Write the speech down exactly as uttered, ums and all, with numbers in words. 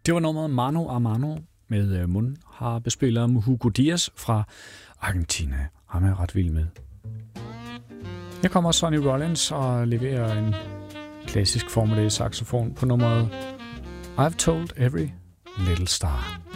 Det var nummeret Mano a Mano med uh, mundharpespiller Hugo Diaz fra Argentina. Ham er jeg ret vild med. Her kommer Sonny Rollins og leverer en klassisk formel saxofon på nummeret I've Told Every Little Star.